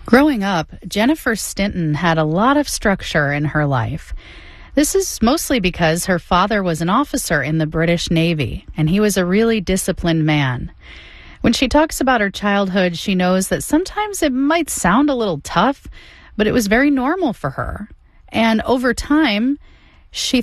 Growing up, Jennifer Stinton had a lot of structure in her life. This is mostly because her father was an officer in the British Navy, and he was a really disciplined man. When she talks about her childhood, she knows that sometimes it might sound a little tough, but it was very normal for her. And over time, she